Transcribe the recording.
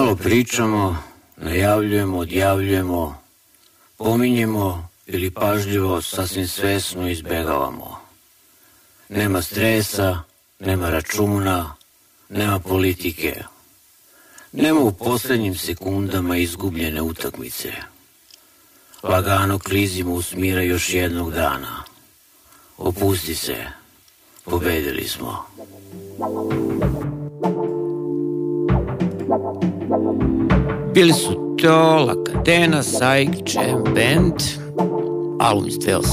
Malo pričamo, najavljujemo, odjavljujemo, pominjemo ili pažljivo sasvim svesno izbegavamo. Nema stresa, nema računa, nema politike. Nema u posljednjim sekundama izgubljene utakmice. Lagano klizimo u smira još jednog dana. Opusti se, pobedili smo. Bili su to La Cadena, Psych, Jam Band, album iz